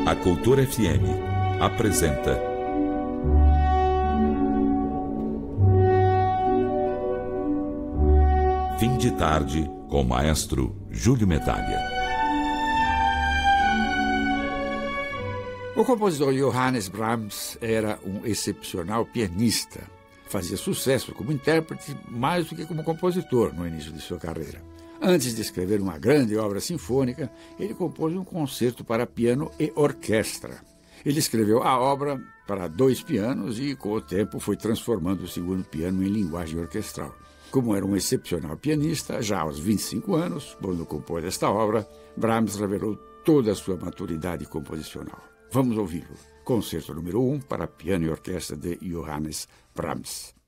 A Cultura FM apresenta Fim de Tarde com o maestro Júlio Medalha. O compositor Johannes Brahms era um excepcional pianista. Fazia sucesso como intérprete mais do que como compositor no início de sua carreira. Antes de escrever uma grande obra sinfônica, ele compôs um concerto para piano e orquestra. Ele escreveu a obra para 2 pianos e, com o tempo, foi transformando o segundo piano em linguagem orquestral. Como era um excepcional pianista, já aos 25 anos, quando compôs esta obra, Brahms revelou toda a sua maturidade composicional. Vamos ouvi-lo. Concerto número 1 para piano e orquestra de Johannes Brahms.